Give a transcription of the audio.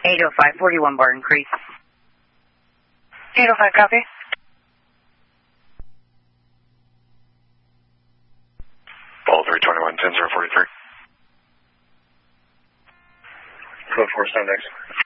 805, 41 bar increase. 805, copy. Ball 321, 10043. Code 4 stand next.